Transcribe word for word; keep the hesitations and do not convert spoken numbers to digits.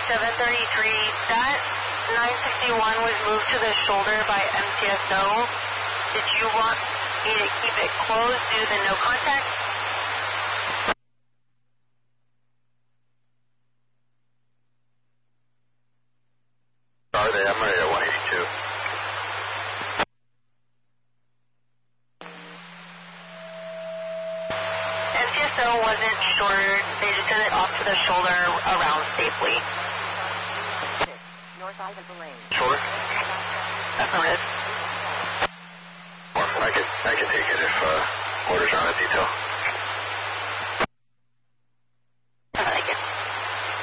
seven thirty-three, that nine sixty-one was moved to the shoulder by M T S O. Did you want me to keep it closed due to the no contact? Are they? I'm ready at one eighty-two. M T S O wasn't sure. They just got it off to the shoulder around safely. North Ivanville Lane. Shoulder? Affirmative. I can, I can take it if uh, orders are on a detail.